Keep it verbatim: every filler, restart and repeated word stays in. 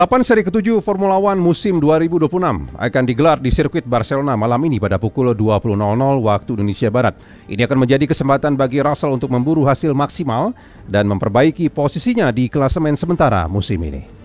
Balapan seri ketujuh Formula One musim dua ribu dua puluh enam akan digelar di sirkuit Barcelona malam ini pada pukul dua puluh nol nol waktu Indonesia Barat. Ini akan menjadi kesempatan bagi Russell untuk memburu hasil maksimal dan memperbaiki posisinya di klasemen sementara musim ini.